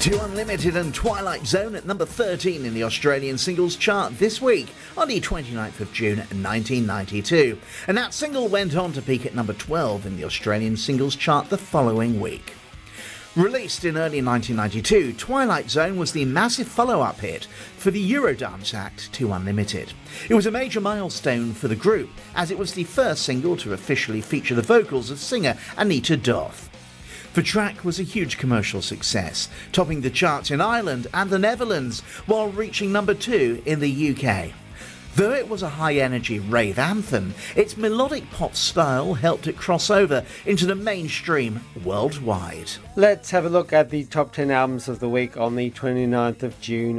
Two Unlimited and Twilight Zone at number 13 in the Australian singles chart this week on the 29th of June 1992. And that single went on to peak at number 12 in the Australian singles chart the following week. Released in early 1992, Twilight Zone was the massive follow-up hit for the Eurodance act Two Unlimited. It was a major milestone for the group, as it was the first single to officially feature the vocals of singer Anita Doth. The track was a huge commercial success, topping the charts in Ireland and the Netherlands, while reaching number 2 in the UK. Though it was a high-energy rave anthem, its melodic pop style helped it cross over into the mainstream worldwide. Let's have a look at the top 10 albums of the week on the 29th of June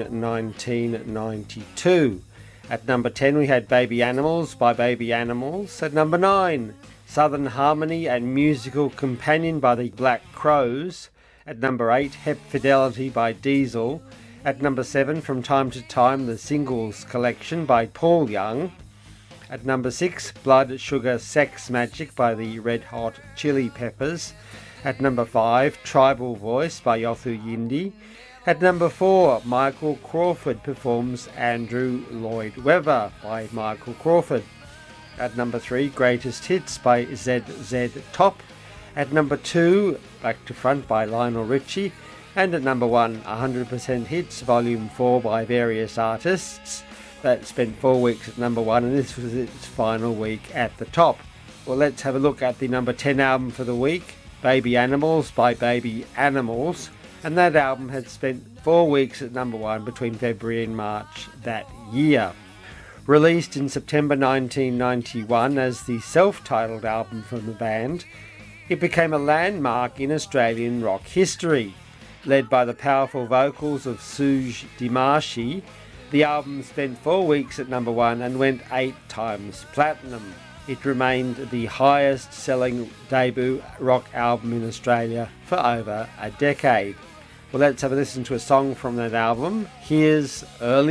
1992. At number 10 we had Baby Animals by Baby Animals. At number 9, Southern Harmony and Musical Companion by the Black Crowes. At number 8, Hep Fidelity by Diesel. At number 7, From Time to Time, the Singles Collection by Paul Young. At number 6, Blood Sugar Sex Magic by the Red Hot Chili Peppers. At number 5, Tribal Voice by Yothu Yindi. At number 4, Michael Crawford performs Andrew Lloyd Webber by Michael Crawford. At number 3, Greatest Hits by ZZ Top. At number 2, Back to Front by Lionel Richie. And at number 1, 100% Hits Volume 4 by various artists. That spent 4 weeks at number 1, and this was its final week at the top. Well, let's have a look at the number 10 album for the week, Baby Animals by Baby Animals. And that album had spent 4 weeks at number 1 between February and March that year. Released in September 1991 as the self-titled album from the band, it became a landmark in Australian rock history. Led by the powerful vocals of Suge Dimashi, the album spent 4 weeks at number 1 and went 8 times platinum. It remained the highest-selling debut rock album in Australia for over a decade. Well, let's have a listen to a song from that album. Here's Early